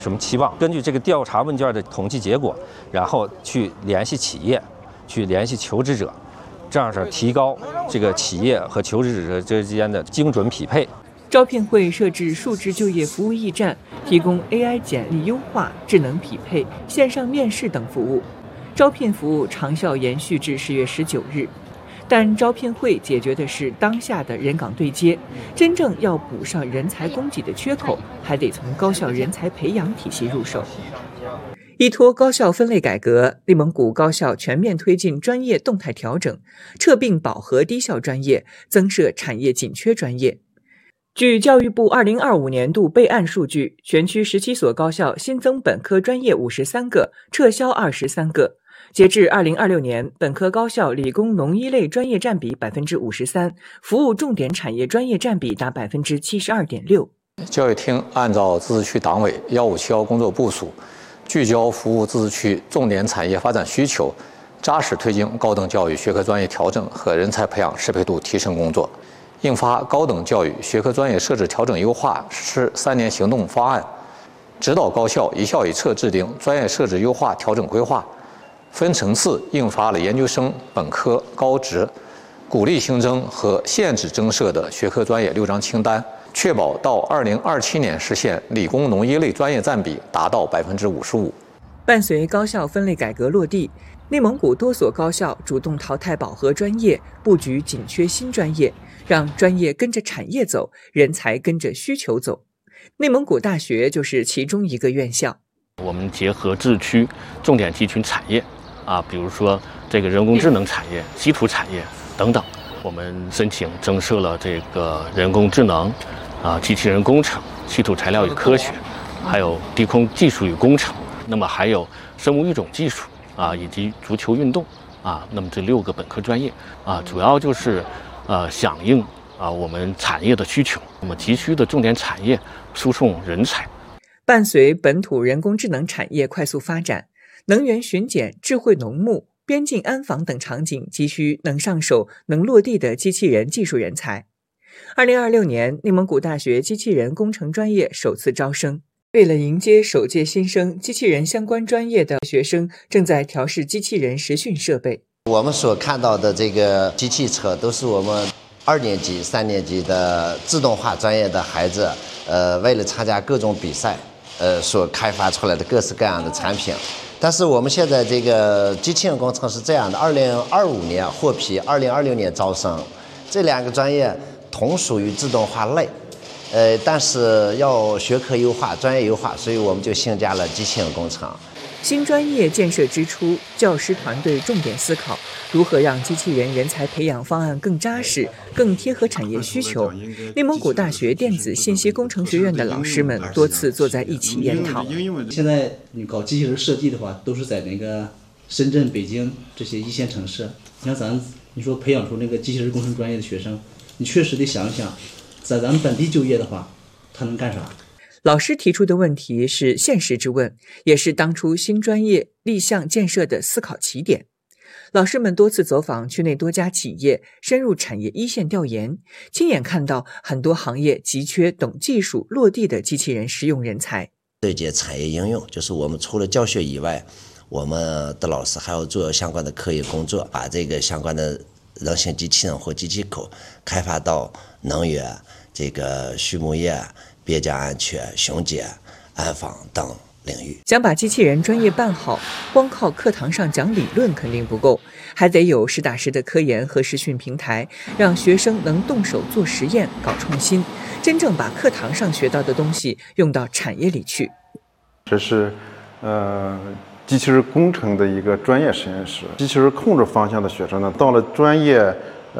什么期望？根据这个调查问卷的统计结果，然后去联系企业，去联系求职者，这样是提高这个企业和求职者之间的精准匹配。 招聘会设置数字就业服务驿站，提供 AI 简历优化、智能匹配、线上面试等服务。招聘服务长效延续至10月19日。但招聘会解决的是当下的人岗对接，真正要补上人才供给的缺口，还得从高校人才培养体系入手。依托高校分类改革，内蒙古高校全面推进专业动态调整，撤并饱和低校专业，增设产业紧缺专业。据教育部2025年度备案数据，全区17所高校新增本科专业53个，撤销23个。截至2026年，本科高校理工农医类专业占比53%，服务重点产业专业占比达72.6%。 教育厅按照自治区党委1571工作部署，聚焦服务自治区重点产业发展需求，扎实推进高等教育学科专业调整和人才培养适配度提升工作，印发《高等教育学科专业设置调整优化实施3年行动方案》，指导高校一校一策制定专业设置优化调整规划。分层次印发了研究生、本科、高职鼓励新增和限制增设的学科专业6张清单，确保到2027年实现理工农医类专业占比达到55%。 伴随高校分类改革落地，内蒙古多所高校主动淘汰饱和专业，布局紧缺新专业，让专业跟着产业走，人才跟着需求走。内蒙古大学就是其中一个院校。 我们结合自治区重点集群产业比如说这个人工智能产业、稀土产业等等，我们申请增设了这个人工智能、机器人工程、稀土材料与科学，还有低空技术与工程，那么还有生物育种技术以及足球运动那么这6个本科专业主要就是响应我们产业的需求，那么急需的重点产业输送人才。 伴随本土人工智能产业快速发展，能源巡检、智慧农牧、边境安防等场景急需能上手、能落地的机器人技术人才。2026年，内蒙古大学机器人工程专业首次招生。为了迎接首届新生，机器人相关专业的学生正在调试机器人实训设备。 我们所看到的这个机器车都是我们2年级、3年级的自动化专业的孩子，为了参加各种比赛，所开发出来的各式各样的产品。但是我们现在这个机器人工程是这样的，2025年获批，2026年招生，这2个专业同属于自动化类，但是要学科优化、专业优化，所以我们就新加了机器人工程。 新专业建设之初，教师团队重点思考如何让机器人人才培养方案更扎实、更贴合产业需求。内蒙古大学电子信息工程学院的老师们多次坐在一起研讨。 现在你搞机器人设计的话，都是在那个深圳、北京这些一线城市。你像你说培养出那个机器人工程专业的学生，你确实得想一想，在咱们本地就业的话，他能干啥？ 老师提出的问题是现实之问，也是当初新专业立项建设的思考起点。老师们多次走访区内多家企业，深入产业一线调研，亲眼看到很多行业急缺懂技术、落地的机器人实用人才。 对接产业应用，就是我们除了教学以外，我们的老师还要做相关的科研工作，把这个相关的人形机器人或机器口开发到能源、这个畜牧业、边疆安全、巡检、安防等领域。 想把机器人专业办好，光靠课堂上讲理论肯定不够，还得有实打实的科研和实训平台，让学生能动手做实验、搞创新，真正把课堂上学到的东西用到产业里去。 这是机器人工程的一个专业实验室。机器人控制方向的学生呢，到了专业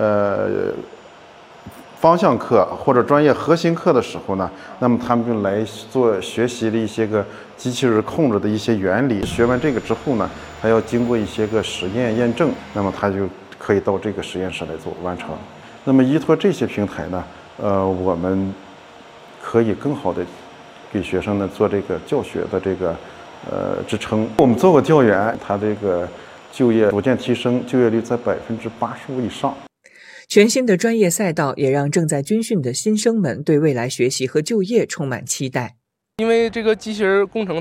方向课或者专业核心课的时候呢，那么他们就来学习了一些个机器人控制的一些原理。学完这个之后呢，还要经过一些个实验验证，那么他就可以到这个实验室来完成。那么依托这些平台呢，我们可以更好的给学生呢做这个教学的这个支撑。我们做过教员，他这个就业逐渐提升，就业率在85%以上。 全新的专业赛道也让正在军训的新生们对未来学习和就业充满期待。 因为这个机器人工程